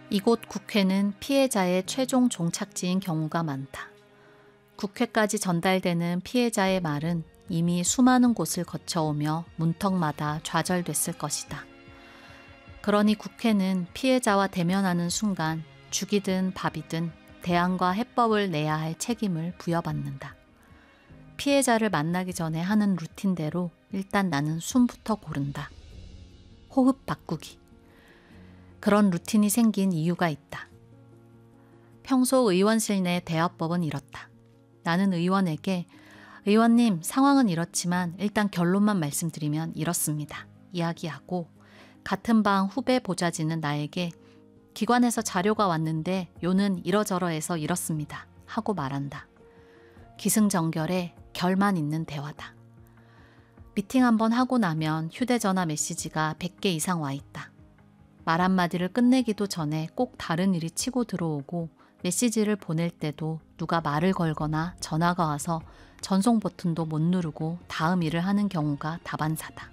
이곳 국회는 피해자의 최종 종착지인 경우가 많다. 국회까지 전달되는 피해자의 말은 이미 수많은 곳을 거쳐오며 문턱마다 좌절됐을 것이다. 그러니 국회는 피해자와 대면하는 순간 죽이든 밥이든 대안과 해법을 내야 할 책임을 부여받는다. 피해자를 만나기 전에 하는 루틴대로 일단 나는 숨부터 고른다. 호흡 바꾸기. 그런 루틴이 생긴 이유가 있다. 평소 의원실 내 대화법은 이렇다. 나는 의원에게 의원님, 상황은 이렇지만 일단 결론만 말씀드리면 이렇습니다. 이야기하고 같은 방 후배 보좌진은 나에게 기관에서 자료가 왔는데 요는 이러저러해서 이렇습니다. 하고 말한다. 기승전결에 결만 있는 대화다. 미팅 한번 하고 나면 휴대전화 메시지가 100개 이상 와 있다. 말 한마디를 끝내기도 전에 꼭 다른 일이 치고 들어오고 메시지를 보낼 때도 누가 말을 걸거나 전화가 와서 전송 버튼도 못 누르고 다음 일을 하는 경우가 다반사다.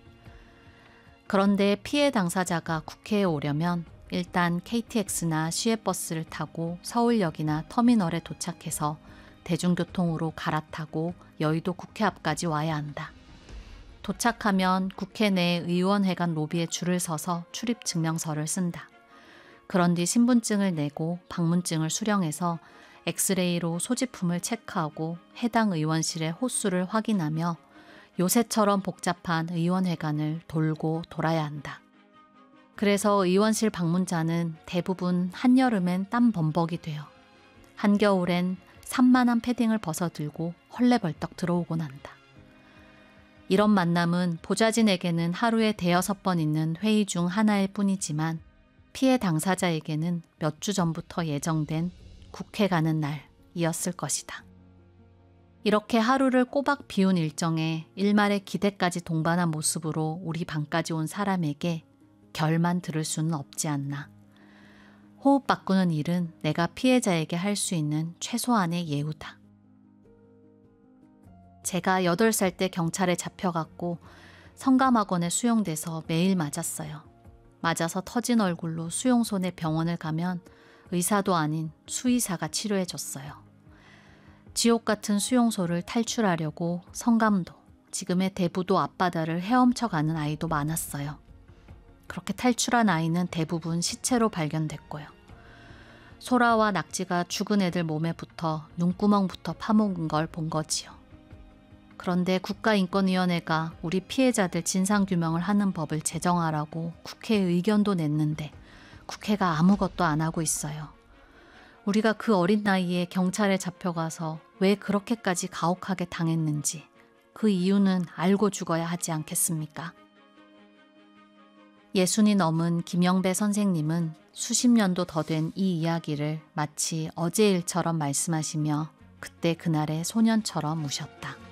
그런데 피해 당사자가 국회에 오려면 일단 KTX나 시외버스를 타고 서울역이나 터미널에 도착해서 대중교통으로 갈아타고 여의도 국회 앞까지 와야 한다. 도착하면 국회 내 의원회관 로비에 줄을 서서 출입증명서를 쓴다. 그런 뒤 신분증을 내고 방문증을 수령해서 엑스레이로 소지품을 체크하고 해당 의원실의 호수를 확인하며 요새처럼 복잡한 의원회관을 돌고 돌아야 한다. 그래서 의원실 방문자는 대부분 한여름엔 땀 범벅이 되어 한겨울엔 산만한 패딩을 벗어들고 헐레벌떡 들어오곤 한다. 이런 만남은 보좌진에게는 하루에 5-6번 있는 회의 중 하나일 뿐이지만 피해 당사자에게는 몇 주 전부터 예정된 국회 가는 날이었을 것이다. 이렇게 하루를 꼬박 비운 일정에 일말의 기대까지 동반한 모습으로 우리 방까지 온 사람에게 결만 들을 수는 없지 않나. 호흡 바꾸는 일은 내가 피해자에게 할 수 있는 최소한의 예우다. 제가 8살 때 경찰에 잡혀갔고 성감학원에 수용돼서 매일 맞았어요. 맞아서 터진 얼굴로 수용소 내 병원을 가면 의사도 아닌 수의사가 치료해줬어요. 지옥 같은 수용소를 탈출하려고 성감도, 지금의 대부도 앞바다를 헤엄쳐가는 아이도 많았어요. 그렇게 탈출한 아이는 대부분 시체로 발견됐고요. 소라와 낙지가 죽은 애들 몸에 붙어 눈구멍부터 파먹은 걸 본 거지요. 그런데 국가인권위원회가 우리 피해자들 진상규명을 하는 법을 제정하라고 국회에 의견도 냈는데 국회가 아무것도 안 하고 있어요. 우리가 그 어린 나이에 경찰에 잡혀가서 왜 그렇게까지 가혹하게 당했는지 그 이유는 알고 죽어야 하지 않겠습니까? 60이 넘은 김영배 선생님은 수십 년도 더 된 이 이야기를 마치 어제 일처럼 말씀하시며 그때 그날의 소년처럼 우셨다.